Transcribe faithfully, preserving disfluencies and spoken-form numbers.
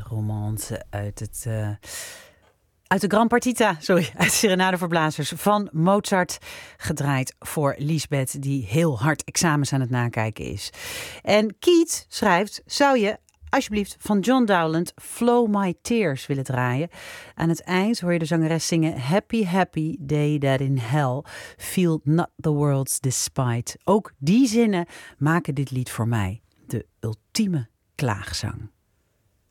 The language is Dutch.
romance uit het... Uh, uit de Gran Partita, sorry, uit Serenade voor Blazers van Mozart. Gedraaid voor Liesbeth, die heel hard examens aan het nakijken is. En Keith schrijft, zou je alsjeblieft van John Dowland Flow My Tears willen draaien? Aan het eind hoor je de zangeres zingen Happy, happy day that in hell feel not the world's despite. Ook die zinnen maken dit lied voor mij de ultieme klaagzang.